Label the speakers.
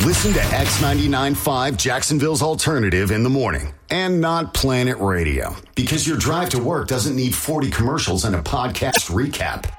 Speaker 1: Listen to X99.5 Jacksonville's Alternative in the morning and not Planet Radio, because your drive to work doesn't need 40 commercials and a podcast recap.